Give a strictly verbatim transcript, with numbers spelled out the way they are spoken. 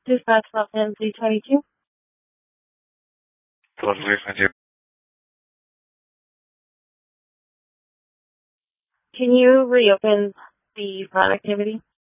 Dispatch Los M three twenty-two. Totally fine, dear. Can you reopen the fraud activity?